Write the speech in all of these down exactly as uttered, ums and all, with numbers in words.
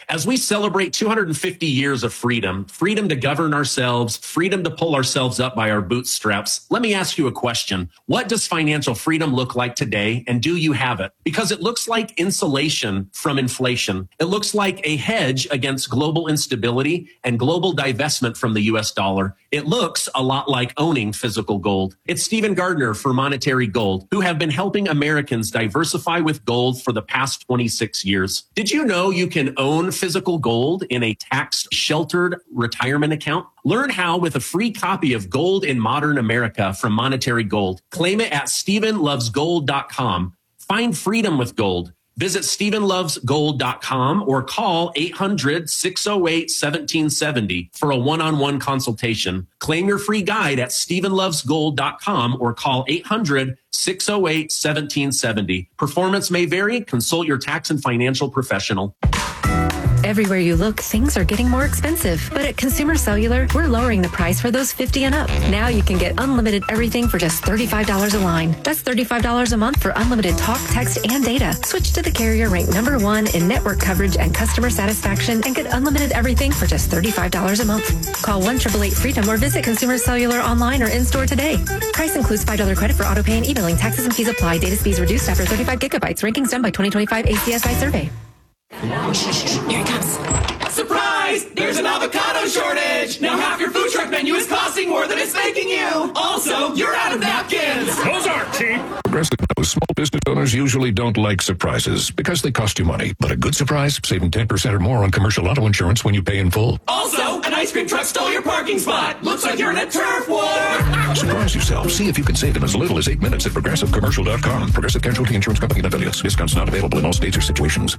As we celebrate two hundred fifty years of freedom, freedom to govern ourselves, freedom to pull ourselves up by our bootstraps, let me ask you a question. What does financial freedom look like today, and do you have it? Because it looks like insulation from inflation. It looks like a hedge against global instability and global divestment from the U S dollar. It looks a lot like owning physical gold. It's Stephen Gardner for Monetary Gold, who have been helping Americans diversify with gold for the past twenty-six years. Did you know you can own physical gold in a tax-sheltered retirement account? Learn how with a free copy of Gold in Modern America from Monetary Gold. Claim it at stephen loves gold dot com. Find freedom with gold. Visit stephen loves gold dot com or call eight hundred, six oh eight, one seven seven oh for a one-on-one consultation. Claim your free guide at stephen loves gold dot com or call eight hundred, six oh eight, one seven seven oh. Performance may vary. Consult your tax and financial professional. Everywhere you look, things are getting more expensive. But at Consumer Cellular, we're lowering the price for those fifty and up. Now you can get unlimited everything for just thirty-five dollars a line. That's thirty-five dollars a month for unlimited talk, text, and data. Switch to the carrier ranked number one in network coverage and customer satisfaction and get unlimited everything for just thirty-five dollars a month. Call one eight eight eight freedom or visit Consumer Cellular online or in-store today. Price includes five dollars credit for auto pay and e-billing. Taxes and fees apply. Data speeds reduced after thirty-five gigabytes. Rankings done by twenty twenty-five A C S I survey. Here it comes. Surprise! There's an avocado shortage! Now half your food truck menu is costing more than it's making you! Also, you're out of napkins! Those aren't cheap! Progressive knows small business owners usually don't like surprises because they cost you money. But a good surprise, saving ten percent or more on commercial auto insurance when you pay in full. Also, an ice cream truck stole your parking spot! Looks like you're in a turf war! Surprise yourself. See if you can save in as little as eight minutes at progressive commercial dot com. Progressive Casualty Insurance Company and affiliates. Discounts not available in all states or situations.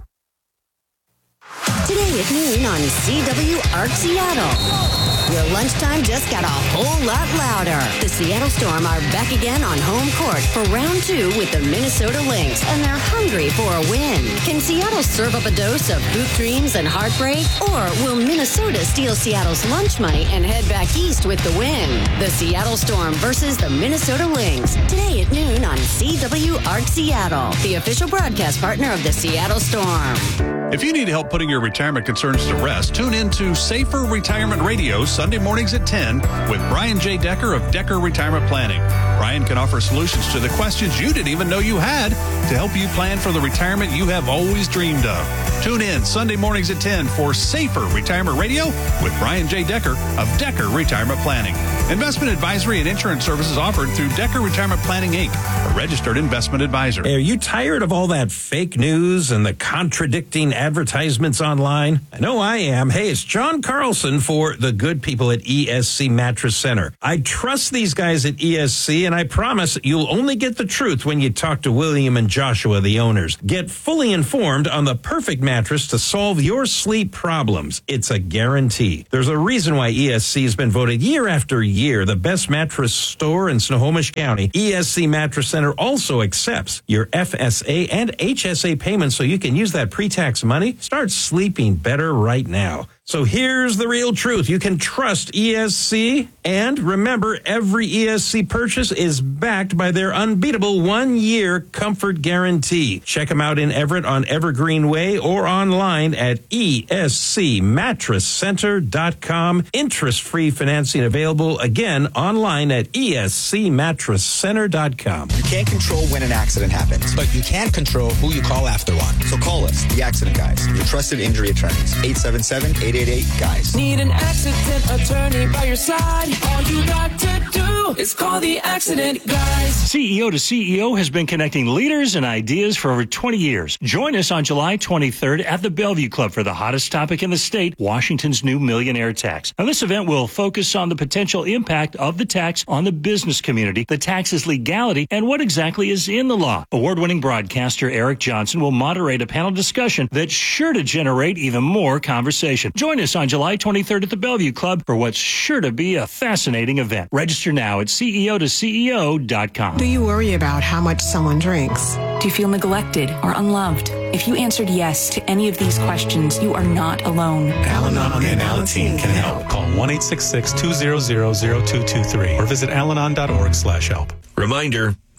Today at noon on C W Arc Seattle. Your lunchtime just got a whole lot louder. The Seattle Storm are back again on home court for round two with the Minnesota Lynx, and they're hungry for a win. Can Seattle serve up a dose of hoop dreams and heartbreak? Or will Minnesota steal Seattle's lunch money and head back east with the win? The Seattle Storm versus the Minnesota Lynx. Today at noon on C W Arc Seattle, the official broadcast partner of the Seattle Storm. If you need help putting your retirement concerns to rest, tune in to Safer Retirement Radio Sunday mornings at ten with Brian J. Decker of Decker Retirement Planning. Brian can offer solutions to the questions you didn't even know you had to help you plan for the retirement you have always dreamed of. Tune in Sunday mornings at ten for Safer Retirement Radio with Brian J. Decker of Decker Retirement Planning. Investment advisory and insurance services offered through Decker Retirement Planning, Incorporated, a registered investment advisor. Are you tired of all that fake news and the contradicting advertisements online? I know I am. Hey, it's John Carlson for the good people at E S C Mattress Center. I trust these guys at E S C, and I promise you'll only get the truth when you talk to William and Joshua, the owners. Get fully informed on the perfect mattress to solve your sleep problems. It's a guarantee. There's a reason why E S C has been voted year after year the best mattress store in Snohomish County. E S C Mattress Center also accepts your F S A and H S A payments so you can use that pre-tax money. Start sleeping better right now. So here's the real truth. You can trust E S C, and remember, every E S C purchase is backed by their unbeatable one-year comfort guarantee. Check them out in Everett on Evergreen Way or online at E S C mattress center dot com. Interest-free financing available, again, online at E S C mattress center dot com. You can't control when an accident happens, but you can control who you call after one. So call us, the Accident Guys, your trusted injury attorneys. eight seven seven, eight eight eight, guys. Need an accident attorney by your side? All you got to do is call the Accident Guys. C E O to C E O has been connecting leaders and ideas for over twenty years. Join us on July twenty-third at the Bellevue Club for the hottest topic in the state, Washington's new millionaire tax. Now, this event will focus on the potential impact of the tax on the business community, the tax's legality, and what exactly is in the law. Award-winning broadcaster Eric Johnson will moderate a panel discussion that's sure to generate even more conversation. Join us on July twenty-third at the Bellevue Club for what's sure to be a fascinating event. Register now at C E O to C E O dot com. Do you worry about how much someone drinks? Do you feel neglected or unloved? If you answered yes to any of these questions, you are not alone. Al-Anon and Alateen can help. Call one eight six six, two zero zero, zero two two three or visit alanon dot org slash help. Reminder,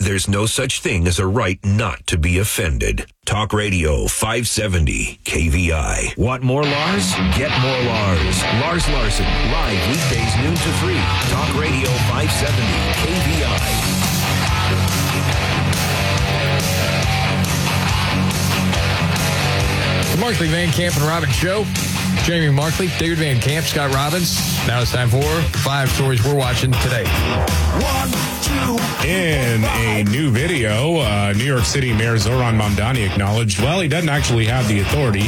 There's no such thing as a right not to be offended. Talk Radio five seventy K V I. Want more Lars? Get more Lars. Lars Larson, live weekdays noon to three. Talk Radio five seventy K V I. The Markley, Van Camp, and Robbins Show. Jamie Markley, David Van Camp, Scott Robbins. Now it's time for five stories we're watching today. One, two. In a new video, uh, New York City Mayor Zoran Mamdani acknowledged, well, he doesn't actually have the authority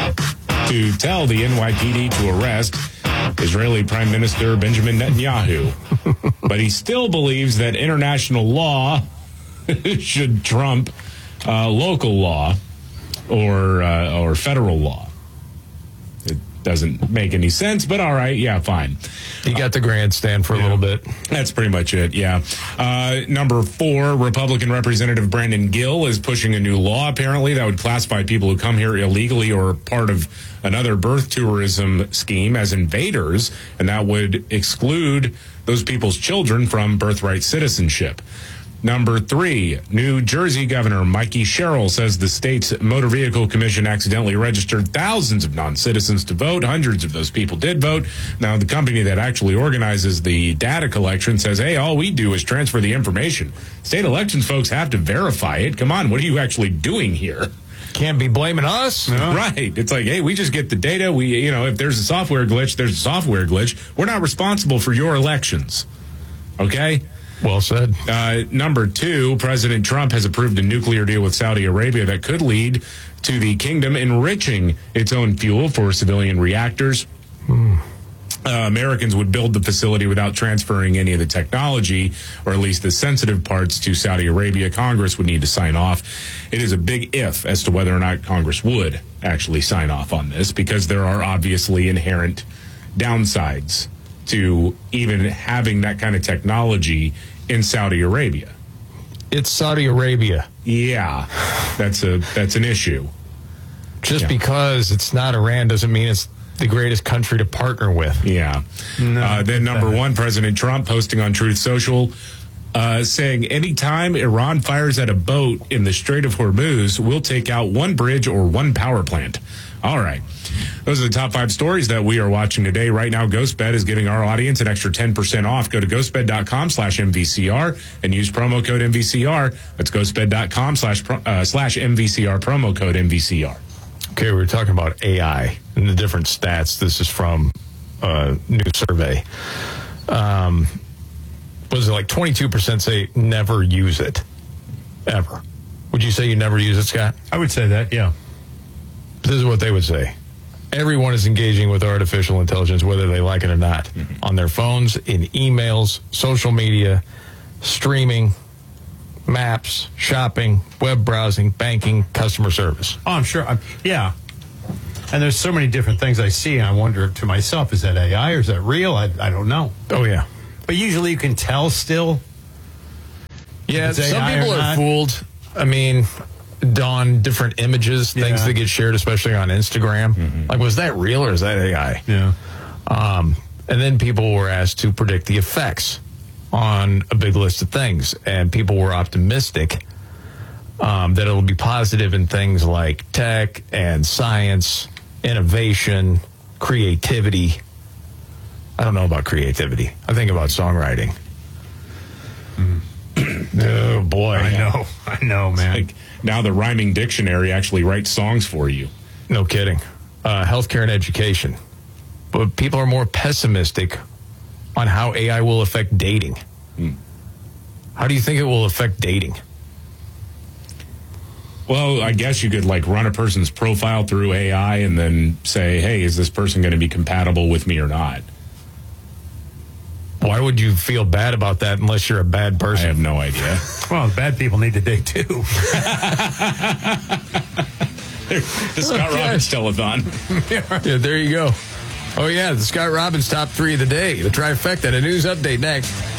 to tell the N Y P D to arrest Israeli Prime Minister Benjamin Netanyahu. But he still believes that international law should trump uh, local law or uh, or federal law. It doesn't make any sense, but all right, yeah, fine. He got the grandstand for a yeah, little bit. That's pretty much it, yeah. Uh, number four, Republican Representative Brandon Gill is pushing a new law, apparently, that would classify people who come here illegally or part of another birth tourism scheme as invaders, and that would exclude those people's children from birthright citizenship. Number three, New Jersey Governor Mikey Sherrill says the state's Motor Vehicle Commission accidentally registered thousands of non-citizens to vote. Hundreds of those people did vote. Now, the company that actually organizes the data collection says, hey, all we do is transfer the information. State elections folks have to verify it. Come on, what are you actually doing here? Can't be blaming us. No. Right. It's like, hey, we just get the data. We, you know, if there's a software glitch, there's a software glitch. We're not responsible for your elections. Okay? Well said. Uh, number two, President Trump has approved a nuclear deal with Saudi Arabia that could lead to the kingdom enriching its own fuel for civilian reactors. Hmm. Uh, Americans would build the facility without transferring any of the technology, or at least the sensitive parts, to Saudi Arabia. Congress would need to sign off. It is a big if as to whether or not Congress would actually sign off on this, because there are obviously inherent downsides to even having that kind of technology in Saudi Arabia. It's Saudi Arabia. Yeah, that's a that's an issue. Just yeah. because it's not Iran doesn't mean it's the greatest country to partner with. Yeah. No, uh, then number that. one, President Trump posting on Truth Social, uh, saying anytime Iran fires at a boat in the Strait of Hormuz, we'll take out one bridge or one power plant. All right. Those are the top five stories that we are watching today. Right now, GhostBed is giving our audience an extra ten percent off. Go to ghostbed.com slash MVCR and use promo code M V C R. That's ghostbed.com slash uh, slash MVCR, promo code M V C R. Okay, we were talking about A I and the different stats. This is from a new survey. Um, was it like twenty-two percent say never use it, ever? Would you say you never use it, Scott? I would say that, yeah. This is what they would say. Everyone is engaging with artificial intelligence, whether they like it or not, mm-hmm. on their phones, in emails, social media, streaming, maps, shopping, web browsing, banking, customer service. Oh, I'm sure. I'm, yeah. And there's so many different things I see, and I wonder to myself, is that A I or is that real? I, I don't know. Oh, yeah. But usually you can tell still. Yeah, some people are fooled. I mean, on different images, yeah. things that get shared, especially on Instagram. Mm-hmm. Like, was that real or is that A I? Yeah. Um, and then people were asked to predict the effects on a big list of things. And people were optimistic um, that it'll be positive in things like tech and science, innovation, creativity. I don't know about creativity. I think about songwriting. Mm. Oh, boy. I know. I know, man. Like, now the rhyming dictionary actually writes songs for you. No kidding. Uh, healthcare and education. But people are more pessimistic on how A I will affect dating. Hmm. How do you think it will affect dating? Well, I guess you could like run a person's profile through A I and then say, hey, is this person going to be compatible with me or not? Why would you feel bad about that unless you're a bad person? I have no idea. Well, bad people need to date too. The Scott oh, Robbins telethon. Yeah, there you go. Oh, yeah, the Scott Robbins top three of the day. The trifecta, and a news update next.